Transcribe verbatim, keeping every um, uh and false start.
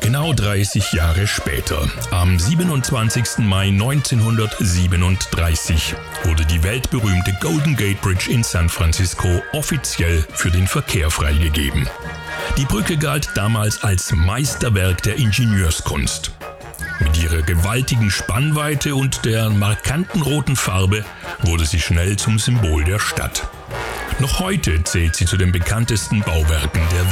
Genau dreißig Jahre später, am siebenundzwanzigsten Mai neunzehnhundertsiebenunddreißig, wurde die weltberühmte Golden Gate Bridge in San Francisco offiziell für den Verkehr freigegeben. Die Brücke galt damals als Meisterwerk der Ingenieurskunst. Mit ihrer gewaltigen Spannweite und der markanten roten Farbe wurde sie schnell zum Symbol der Stadt. Noch heute zählt sie zu den bekanntesten Bauwerken der Welt.